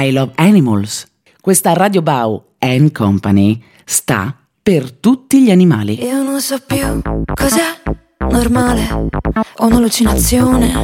I Love Animals. Questa Radio Bau and Company sta per tutti gli animali. Io non so più cos'è normale o un'allucinazione.